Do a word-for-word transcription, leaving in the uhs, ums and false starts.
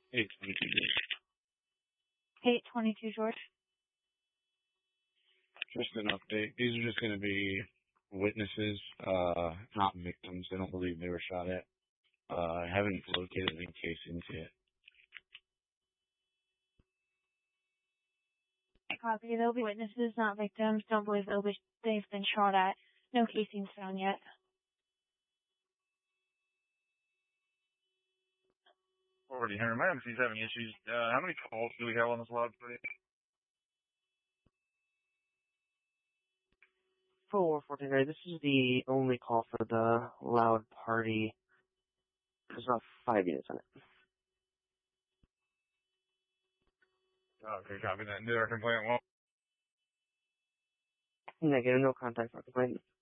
eight twenty-two, eight twenty-two, George. Just an update. These are just going to be witnesses, uh, not victims. I don't believe they were shot at. Uh, I haven't located any casings yet. Copy. They'll be witnesses, not victims. Don't believe they'll be, they've been shot at. No casings found yet. Already, Henry. My M C's having issues. Uh, how many calls do we have on this log today? four fourteen, this is the only call for the loud party. There's about five units on it. Okay, copy that. Did our complaint well? Negative, no contact for complaint.